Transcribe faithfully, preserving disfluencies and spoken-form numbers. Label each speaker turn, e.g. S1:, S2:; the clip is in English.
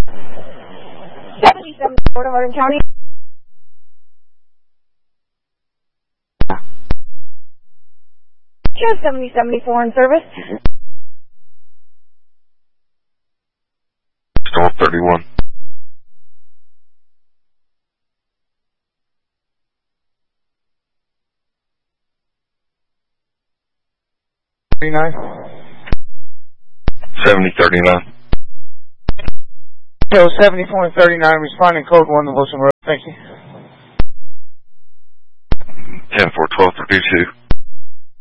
S1: seventy seventy-four to Hardin County. Just seventy seventy-four in service.
S2: Storm thirty-one.
S3: thirty-nine.
S2: seventy thirty-nine.
S3: So seventy-four and thirty-nine, responding code one to Wilson Road. Thank you.
S2: ten four twelve thirty-two.